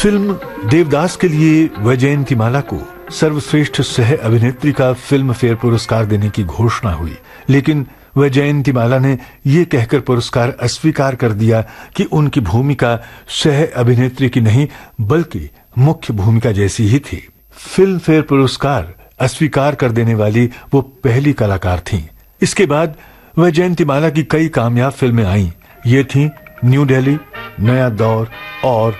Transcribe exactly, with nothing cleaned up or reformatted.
Film Devdas के लिए वैजयंतीमाला को सर्वश्रेष्ठ सह अभिनेत्री का फिल्म फेयर पुरस्कार देने की घोषणा हुई, लेकिन वैजयंतीमाला ने यह कहकर पुरस्कार अस्वीकार कर दिया कि उनकी भूमिका सह अभिनेत्री की नहीं बल्कि मुख्य भूमिका जैसी ही थी। फिल्म फेयर पुरस्कार अस्वीकार कर देने वाली वो पहली कलाकार थीं। इसके बाद वैजयंतीमाला की कई कामयाब फिल्में आईं। ये थीं न्यू दिल्ली, नया दौर और